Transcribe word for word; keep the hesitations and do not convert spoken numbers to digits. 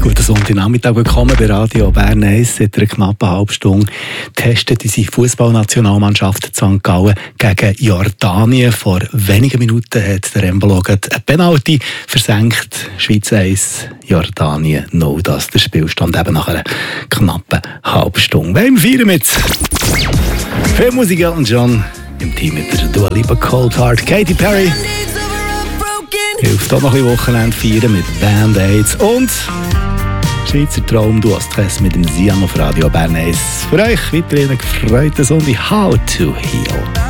Guten Sonntagnachmittag, willkommen bei Radio Bern eins. Seit einer knappen halben Stunde testet unsere Fußballnationalmannschaft Sankt Gallen gegen Jordanien. Vor wenigen Minuten hat der Embolo eine Penalty versenkt. Schweiz eins, Jordanien null. Das ist der Spielstand eben nach einer knappen halben Stunde. Wir feiern mit viel Musik und John im Team mit der Dua Lipa, Cold Heart, Katy Perry. Hilft auch noch ein bisschen Wochenende feiern mit Band-Aids und Schweizer Traum, du hast Stress mit dem Sian auf Radio Bern eins. Für euch weiterhin gefreuten Sonntag, How to Heal.